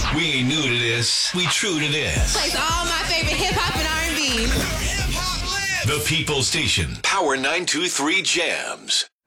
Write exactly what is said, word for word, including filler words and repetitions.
We ain't new to this. We true to this. Plays all my favorite hip-hop and R and B. The People Station. Power nine two three Jams.